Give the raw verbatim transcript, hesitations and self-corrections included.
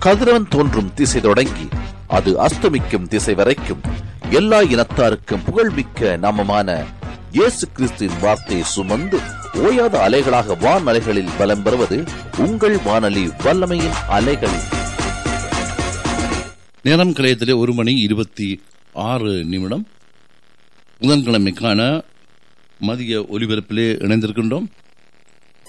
கதிரவன் தோன்றும் திசை தொடங்கி அது அஸ்தமிக்கும் திசை வரைக்கும் எல்லா இனத்தாருக்கும் புகழ்மிக்க நாமமான இயேசு கிறிஸ்துவின் வார்த்தையை சுமந்து ஓயாத அலைகளாக வான் அலைகளில் பலம் பெறுவது உங்கள் வானொலி வல்லமையின் அலைகள். நேரம் கலையத்திலே ஒரு மணி இருபத்தி ஆறு நிமிடம் புதன்கிழமைக்கான மதிய ஒலிபரப்பிலே இணைந்திருக்கின்றோம்.